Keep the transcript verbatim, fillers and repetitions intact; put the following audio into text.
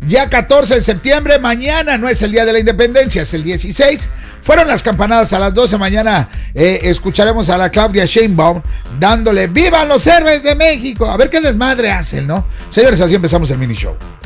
ya catorce de septiembre, mañana no es el día de la independencia, es el dieciséis. Fueron las campanadas a las doce. Mañana eh, escucharemos a la Claudia Sheinbaum dándole ¡vivan los héroes de México! A ver qué desmadre hacen, ¿no? Señores, así empezamos el mini show.